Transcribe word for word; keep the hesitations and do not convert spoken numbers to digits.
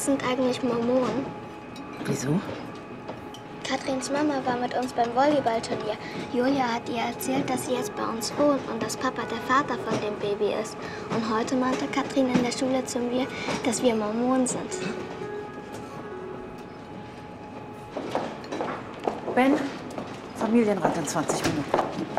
Was sind eigentlich Mormonen? Wieso? Katrins Mama war mit uns beim Volleyballturnier. Julia hat ihr erzählt, dass sie jetzt bei uns wohnt und dass Papa der Vater von dem Baby ist. Und heute meinte Katrin in der Schule zu mir, dass wir Mormonen sind. Ben, Familienrat in zwanzig Minuten.